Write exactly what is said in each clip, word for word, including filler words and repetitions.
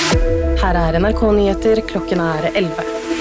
Her er N R K-nyheter, klokken er elleve.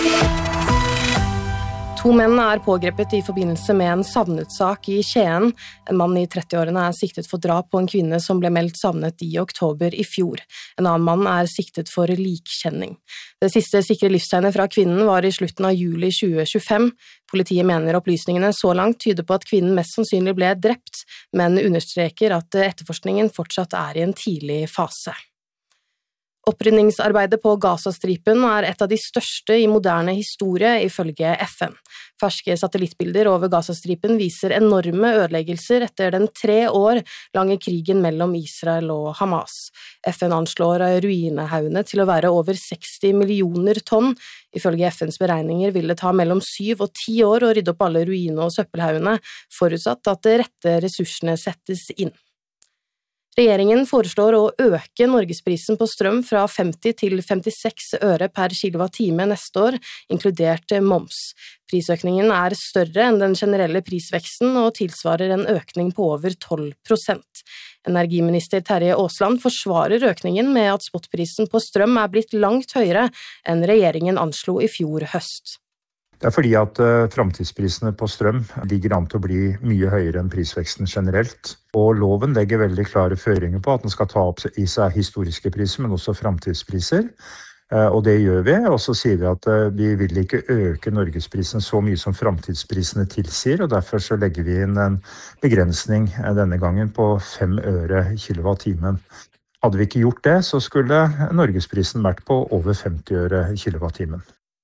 To menn er pågrepet i forbindelse med en savnet-sak i Skien. En mann i trettiårene er siktet for drap på en kvinne som ble meldt savnet i oktober i fjor. En annen mann er siktet for likkjenning. Det siste sikre livstegnet fra kvinnen var i slutten av juli tjue tjuefem. Politiet mener opplysningene så langt tyder på at kvinnen mest sannsynlig ble drept, men understreker at etterforskningen fortsatt er i en tidlig fase. Opprydningsarbeidet på Gazastripen er et av de største i moderne historie, ifølge F N. Ferske satellittbilder over Gazastripen viser enorme ødeleggelser etter den tre år lange krigen mellom Israel og Hamas. F N anslår ruinehaugene til å være over seksti millioner tonn. Ifølge F Ns beregninger vil det ta mellom syv og ti år å rydde opp alle ruine- og søppelhaugene, forutsatt at de rette ressursene settes inn. Regjeringen foreslår å øke norgesprisen på strøm fra femti til femtiseks øre per kilowattime neste år, inkludert moms. Prisøkningen er større enn den generelle prisveksten og tilsvarer en økning på over tolv prosent. Energiminister Terje Aasland forsvarer økningen med at spotprisen på strøm er blitt langt høyere enn regjeringen anslo i fjor høst. Det er fordi at uh, framtidsprisene på strøm ligger an til å bli mye høyere enn prisveksten generelt. Og loven legger veldig klare føringer på at den skal ta opp i seg historiske priser, men også framtidspriser. Uh, og det gjør vi, og så sier vi at uh, vi vil ikke øke norgesprisen så mye som framtidsprisene tilsier, og derfor så legger vi inn en begrensning uh, denne gangen på fem øre kilowattimen. Hadde vi ikke gjort det, så skulle norgesprisen vært på over femti øre kilowattimen.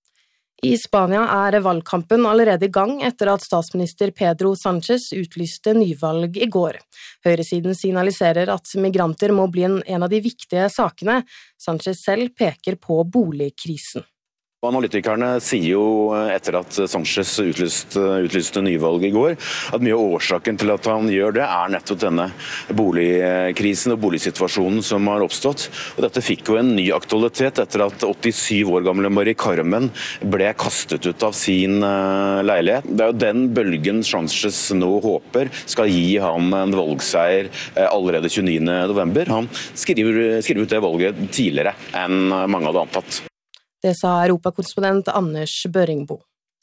I Spania er valgkampen allerede i gang etter at statsminister Pedro Sánchez utlyste nyvalg i går. Høyresiden signaliserer at migranter må bli en, en av de viktige sakene. Sánchez selv peker på boligkrisen. Analytikerne sier jo etter at Sánchez utlyste, utlyste nyvalg i går, at mye av årsaken til at han gjør det er nettopp denne boligkrisen og boligsituasjonen som har oppstått. Og dette fikk jo en ny aktualitet etter at åttisyv år gamle Mari Carmen ble kastet ut av sin leilighet. Det er jo den bølgen Sánchez nå håper skal gi ham en valgseier allerede tjueniende november. Han skriver, skriver ut det valget tidligere enn mange hadde antatt. Det sa europakorrespondent Anders Børingbo.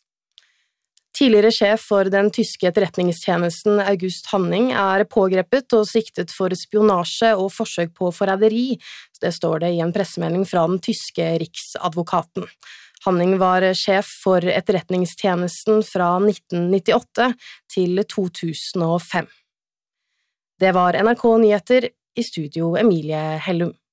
Tidligere sjef for den tyske etterretningstjenesten August Hanning er pågrepet og siktet for spionasje og forsøk på forræderi. Det står det i en pressemelding fra den tyske riksadvokaten. Hanning var sjef for etterretningstjenesten fra nitten nittiåtte til to tusen og fem. Det var N R K-nyheter, i studio Emilie Hellum.